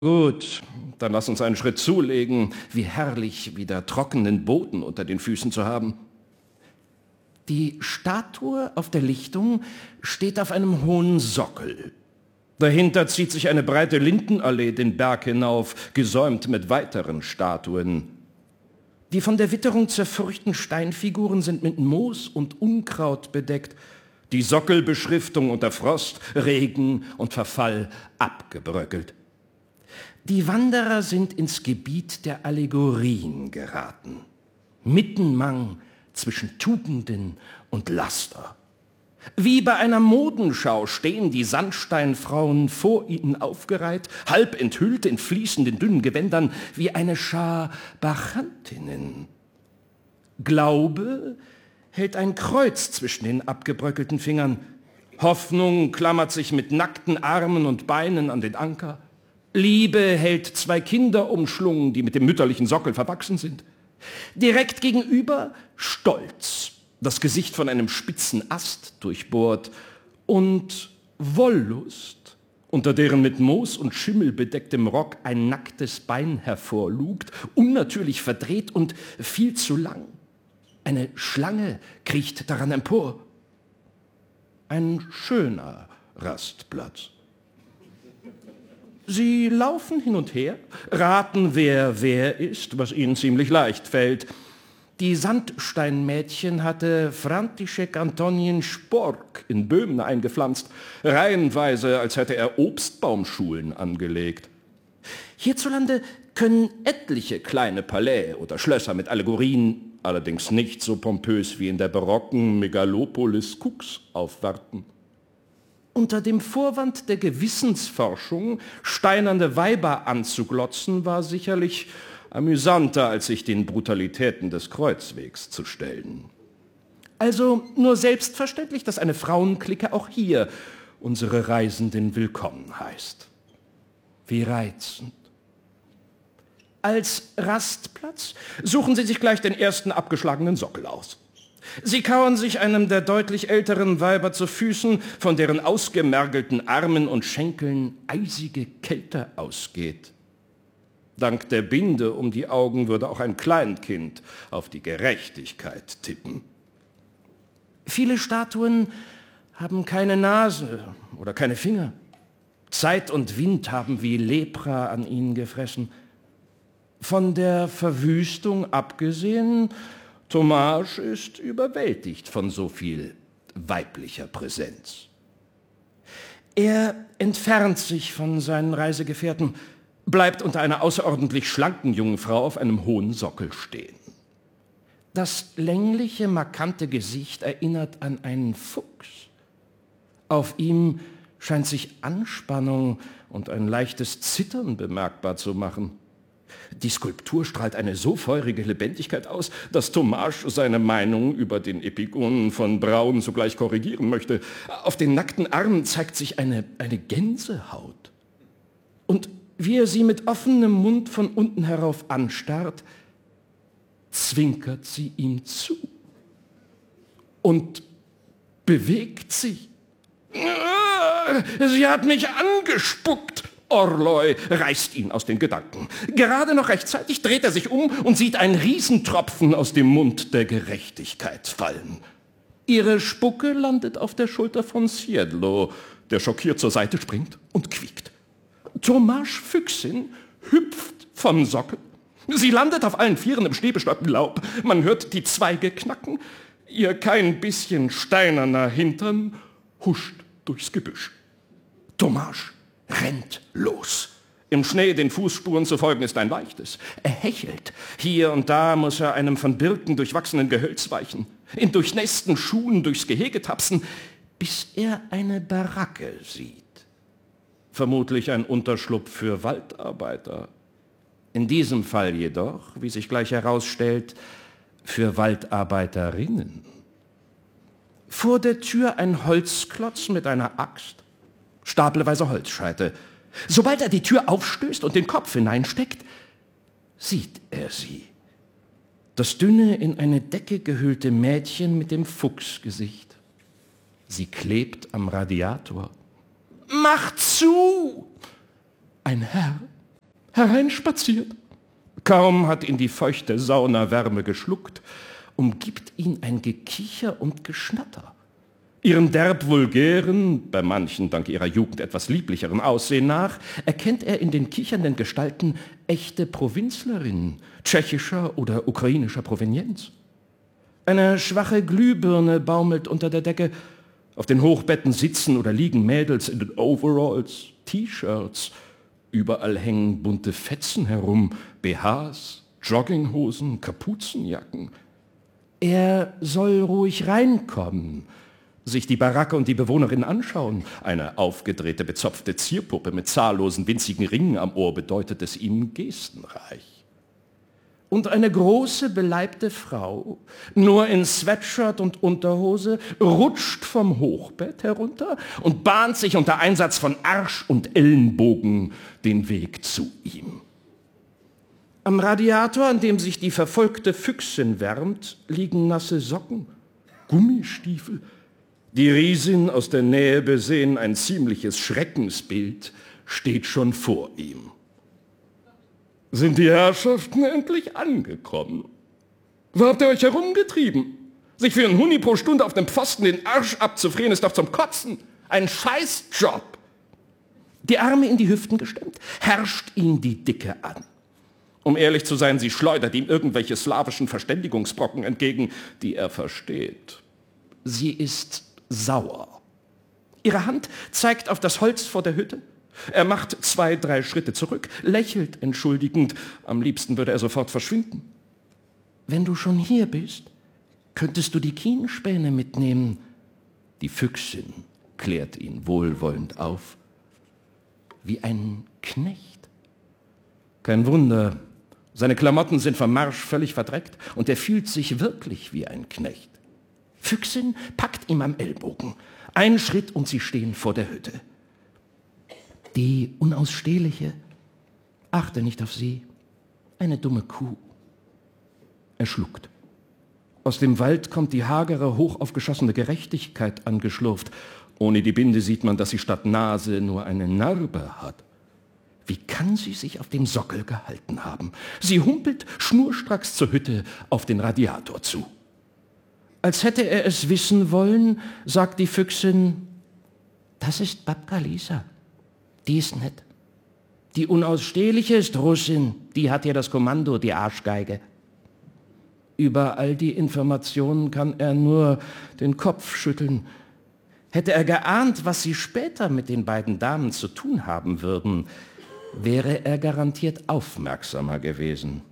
Gut, dann lass uns einen Schritt zulegen. Wie herrlich, wieder trockenen Boden unter den Füßen zu haben. Die Statue auf der Lichtung steht auf einem hohen Sockel. Dahinter zieht sich eine breite Lindenallee den Berg hinauf, gesäumt mit weiteren Statuen. Die von der Witterung zerfurchten Steinfiguren sind mit Moos und Unkraut bedeckt, die Sockelbeschriftung unter Frost, Regen und Verfall abgebröckelt. Die Wanderer sind ins Gebiet der Allegorien geraten, mittenmang zwischen Tugenden und Laster. Wie bei einer Modenschau stehen die Sandsteinfrauen vor ihnen aufgereiht, halb enthüllt in fließenden dünnen Gewändern wie eine Schar Bacchantinnen. Glaube hält ein Kreuz zwischen den abgebröckelten Fingern. Hoffnung klammert sich mit nackten Armen und Beinen an den Anker. Liebe hält zwei Kinder umschlungen, die mit dem mütterlichen Sockel verwachsen sind. Direkt gegenüber Stolz, das Gesicht von einem spitzen Ast durchbohrt, und Wollust, unter deren mit Moos und Schimmel bedecktem Rock ein nacktes Bein hervorlugt, unnatürlich verdreht und viel zu lang. Eine Schlange kriecht daran empor. Ein schöner Rastplatz. Sie laufen hin und her, raten, wer ist, was ihnen ziemlich leicht fällt. Die Sandsteinmädchen hatte František Antonín Špork in Böhmen eingepflanzt, reihenweise, als hätte er Obstbaumschulen angelegt. Hierzulande können etliche kleine Palais oder Schlösser mit Allegorien, allerdings nicht so pompös wie in der barocken Megalopolis Cux, aufwarten. Unter dem Vorwand der Gewissensforschung steinerne Weiber anzuglotzen, war sicherlich amüsanter, als sich den Brutalitäten des Kreuzwegs zu stellen. Also nur selbstverständlich, dass eine Frauenklicke auch hier unsere Reisenden willkommen heißt. Wie reizend. Als Rastplatz suchen Sie sich gleich den ersten abgeschlagenen Sockel aus. Sie kauern sich einem der deutlich älteren Weiber zu Füßen, von deren ausgemergelten Armen und Schenkeln eisige Kälte ausgeht. Dank der Binde um die Augen würde auch ein Kleinkind auf die Gerechtigkeit tippen. Viele Statuen haben keine Nase oder keine Finger. Zeit und Wind haben wie Lepra an ihnen gefressen. Von der Verwüstung abgesehen, Tomáš ist überwältigt von so viel weiblicher Präsenz. Er entfernt sich von seinen Reisegefährten, bleibt unter einer außerordentlich schlanken jungen Frau auf einem hohen Sockel stehen. Das längliche, markante Gesicht erinnert an einen Fuchs. Auf ihm scheint sich Anspannung und ein leichtes Zittern bemerkbar zu machen. Die Skulptur strahlt eine so feurige Lebendigkeit aus, dass Tomáš seine Meinung über den Epigonen von Braun sogleich korrigieren möchte. Auf den nackten Armen zeigt sich eine Gänsehaut. Und wie er sie mit offenem Mund von unten herauf anstarrt, zwinkert sie ihm zu und bewegt sich. Sie hat mich angespuckt. Orloj reißt ihn aus den Gedanken. Gerade noch rechtzeitig dreht er sich um und sieht einen Riesentropfen aus dem Mund der Gerechtigkeit fallen. Ihre Spucke landet auf der Schulter von Siedlo, der schockiert zur Seite springt und quiekt. Tomáš Füchsin hüpft vom Sockel. Sie landet auf allen Vieren im schneebestäubten Laub. Man hört die Zweige knacken. Ihr kein bisschen steinerner Hintern huscht durchs Gebüsch. Tomáš rennt los. Im Schnee den Fußspuren zu folgen ist ein leichtes. Er hechelt. Hier und da muss er einem von Birken durchwachsenen Gehölz weichen, in durchnässten Schuhen durchs Gehege tapsen, bis er eine Baracke sieht. Vermutlich ein Unterschlupf für Waldarbeiter. In diesem Fall jedoch, wie sich gleich herausstellt, für Waldarbeiterinnen. Vor der Tür ein Holzklotz mit einer Axt, stapelweise Holzscheite. Sobald er die Tür aufstößt und den Kopf hineinsteckt, sieht er sie. Das dünne, in eine Decke gehüllte Mädchen mit dem Fuchsgesicht. Sie klebt am Radiator. »Mach zu!« Ein Herr hereinspaziert. Kaum hat ihn die feuchte Saunawärme geschluckt, umgibt ihn ein Gekicher und Geschnatter. Ihrem derb vulgären, bei manchen dank ihrer Jugend etwas lieblicheren Aussehen nach, erkennt er in den kichernden Gestalten echte Provinzlerinnen, tschechischer oder ukrainischer Provenienz. Eine schwache Glühbirne baumelt unter der Decke, auf den Hochbetten sitzen oder liegen Mädels in den Overalls, T-Shirts, überall hängen bunte Fetzen herum, BHs, Jogginghosen, Kapuzenjacken. Er soll ruhig reinkommen, sich die Baracke und die Bewohnerin anschauen. Eine aufgedrehte, bezopfte Zierpuppe mit zahllosen, winzigen Ringen am Ohr bedeutet es ihm gestenreich. Und eine große, beleibte Frau, nur in Sweatshirt und Unterhose, rutscht vom Hochbett herunter und bahnt sich unter Einsatz von Arsch und Ellenbogen den Weg zu ihm. Am Radiator, an dem sich die verfolgte Füchsin wärmt, liegen nasse Socken, Gummistiefel. Die Riesin aus der Nähe besehen, ein ziemliches Schreckensbild, steht schon vor ihm. Sind die Herrschaften endlich angekommen? Wo habt ihr euch herumgetrieben? Sich für einen Huni pro Stunde auf dem Pfosten den Arsch abzufrieren, ist doch zum Kotzen. Ein Scheißjob. Die Arme in die Hüften gestemmt, herrscht ihn die Dicke an. Um ehrlich zu sein, sie schleudert ihm irgendwelche slawischen Verständigungsbrocken entgegen, die er versteht. Sie ist sauer. Ihre Hand zeigt auf das Holz vor der Hütte. Er macht 2, 3 Schritte zurück, lächelt entschuldigend. Am liebsten würde er sofort verschwinden. Wenn du schon hier bist, könntest du die Kienspäne mitnehmen. Die Füchsin klärt ihn wohlwollend auf. Wie ein Knecht. Kein Wunder, seine Klamotten sind vom Marsch völlig verdreckt und er fühlt sich wirklich wie ein Knecht. Füchsin packt ihm am Ellbogen. Ein Schritt und sie stehen vor der Hütte. Die Unausstehliche, achte nicht auf sie, eine dumme Kuh. Er schluckt. Aus dem Wald kommt die hagere, hochaufgeschossene Gerechtigkeit angeschlurft. Ohne die Binde sieht man, dass sie statt Nase nur eine Narbe hat. Wie kann sie sich auf dem Sockel gehalten haben? Sie humpelt schnurstracks zur Hütte auf den Radiator zu. Als hätte er es wissen wollen, sagt die Füchsin, das ist Babka Lisa. Die ist nett. Die Unausstehliche ist Russin, die hat hier das Kommando, die Arschgeige. Über all die Informationen kann er nur den Kopf schütteln. Hätte er geahnt, was sie später mit den beiden Damen zu tun haben würden, wäre er garantiert aufmerksamer gewesen.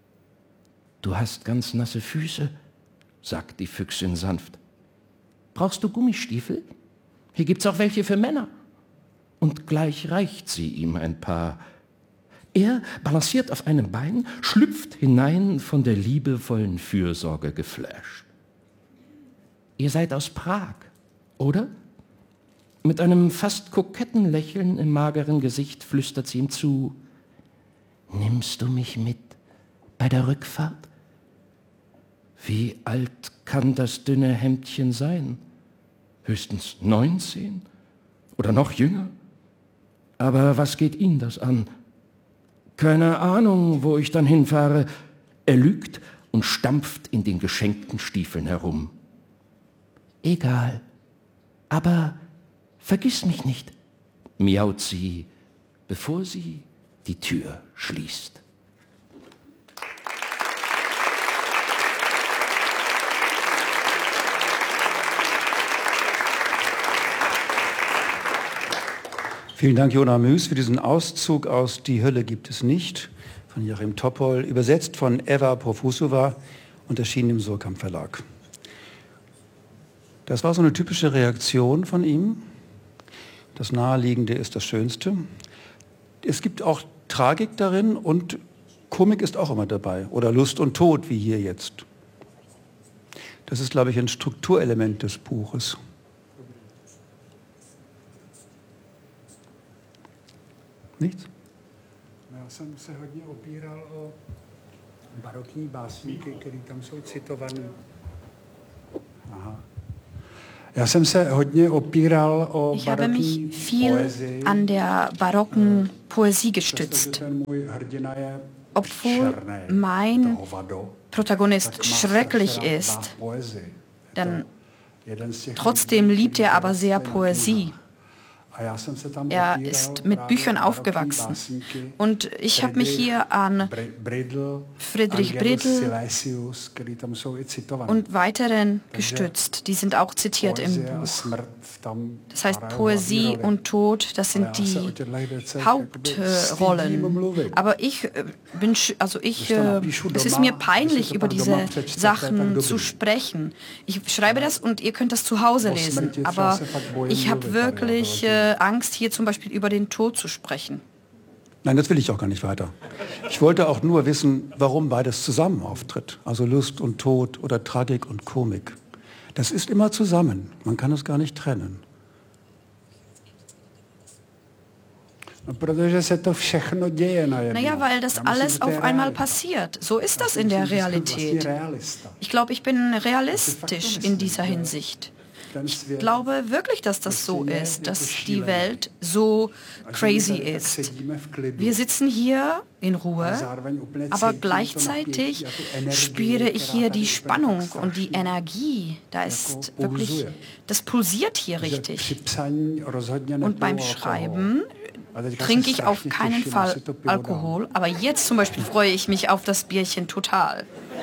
Du hast ganz nasse Füße, sagt die Füchsin sanft. Brauchst du Gummistiefel? Hier gibt's auch welche für Männer. Und gleich reicht sie ihm ein paar. Er balanciert auf einem Bein, schlüpft hinein, von der liebevollen Fürsorge geflasht. Ihr seid aus Prag, oder? Mit einem fast koketten Lächeln im mageren Gesicht flüstert sie ihm zu. Nimmst du mich mit bei der Rückfahrt? Wie alt kann das dünne Hemdchen sein? Höchstens 19 oder noch jünger? Aber was geht ihn das an? Keine Ahnung, wo ich dann hinfahre. Er lügt und stampft in den geschenkten Stiefeln herum. Egal, aber vergiss mich nicht, miaut sie, bevor sie die Tür schließt. Vielen Dank, Jona Müß, für diesen Auszug aus Die Hölle gibt es nicht von Joachim Topol, übersetzt von Eva Profusova und erschienen im Surkamp Verlag. Das war so eine typische Reaktion von ihm. Das Naheliegende ist das Schönste. Es gibt auch Tragik darin und Komik ist auch immer dabei. Oder Lust und Tod, wie hier jetzt. Das ist, glaube ich, ein Strukturelement des Buches. Nichts? Já jsem se hodně opíral o barokní básníky, které tam jsou citované. Aha. Já jsem se hodně opíral o Ich habe barokní mich viel Poesie. an der barocken Poesie gestützt. Obwohl mein Protagonist schrecklich ist, dann trotzdem liebt er aber sehr Poesie. Er ist mit Büchern aufgewachsen. Und ich habe mich hier an Friedrich Bredl und weiteren gestützt. Die sind auch zitiert im Buch. Das heißt, Poesie und Tod, das sind die Hauptrollen. Aber es ist mir peinlich, über diese Sachen zu sprechen. Ich schreibe das und ihr könnt das zu Hause lesen. Aber ich habe wirklich Angst, hier zum Beispiel über den Tod zu sprechen. Nein, das will ich auch gar nicht weiter. Ich wollte auch nur wissen, warum beides zusammen auftritt. Also Lust und Tod oder Tragik und Komik. Das ist immer zusammen. Man kann es gar nicht trennen. Naja, weil das alles auf einmal passiert. So ist das in der Realität. Ich glaube, ich bin realistisch in dieser Hinsicht. Ich glaube wirklich, dass das so ist, dass die Welt so crazy ist. Wir sitzen hier in Ruhe, aber gleichzeitig spüre ich hier die Spannung und die Energie. Da ist wirklich, das pulsiert hier richtig. Und beim Schreiben trinke ich auf keinen Fall Alkohol, aber jetzt zum Beispiel freue ich mich auf das Bierchen total.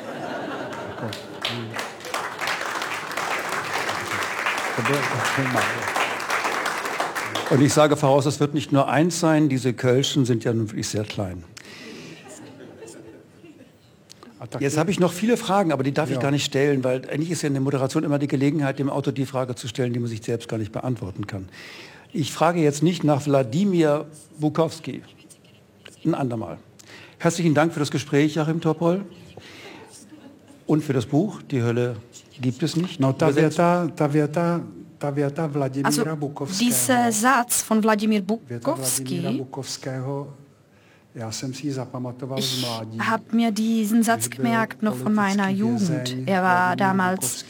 Und ich sage voraus, es wird nicht nur eins sein, diese Kölschen sind ja nun wirklich sehr klein. Jetzt habe ich noch viele Fragen, aber die darf ich gar nicht stellen, weil eigentlich ist ja in der Moderation immer die Gelegenheit, dem Autor die Frage zu stellen, die man sich selbst gar nicht beantworten kann. Ich frage jetzt nicht nach Wladimir Bukowski. Ein andermal. Herzlichen Dank für das Gespräch, Joachim Topol. Und für das Buch, Die Hölle gibt es nicht. Also dieser Satz von Wladimir Bukowski, ich habe mir diesen Satz gemerkt noch von meiner Jugend. Er war damals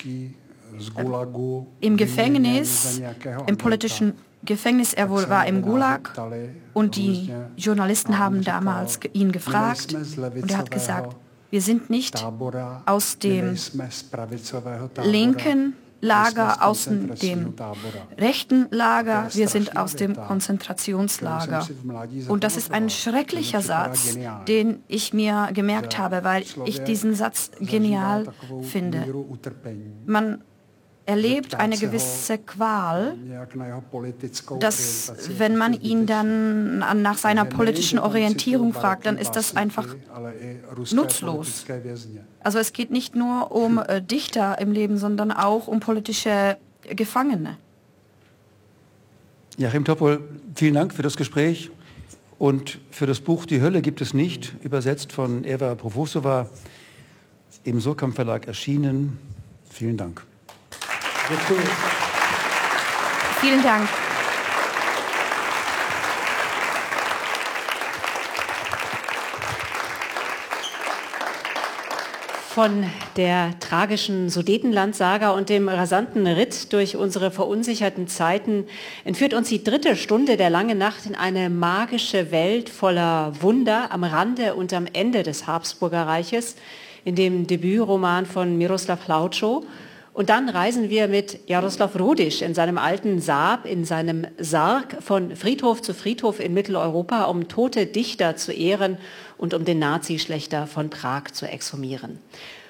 im Gefängnis, im politischen Gefängnis, er war im Gulag und die Journalisten haben damals ihn gefragt und er hat gesagt, wir sind nicht aus dem linken Lager, aus dem rechten Lager, wir sind aus dem Konzentrationslager. Und das ist ein schrecklicher Satz, den ich mir gemerkt habe, weil ich diesen Satz genial finde. Man erlebt eine gewisse Qual, dass wenn man ihn dann nach seiner politischen Orientierung fragt, dann ist das einfach nutzlos. Also es geht nicht nur um Dichter im Leben, sondern auch um politische Gefangene. Joachim Topol, vielen Dank für das Gespräch und für das Buch Die Hölle gibt es nicht, übersetzt von Eva Profosova, im Surkamp Verlag erschienen. Vielen Dank. Vielen Dank. Von der tragischen Sudetenland-Saga und dem rasanten Ritt durch unsere verunsicherten Zeiten entführt uns die 3. Stunde der Langen Nacht in eine magische Welt voller Wunder am Rande und am Ende des Habsburger Reiches, in dem Debütroman von Miroslav Hlaučo. Und dann reisen wir mit Jaroslav Rudiš in seinem alten Saab, in seinem Sarg von Friedhof zu Friedhof in Mitteleuropa, um tote Dichter zu ehren und um den Nazischlächter von Prag zu exhumieren.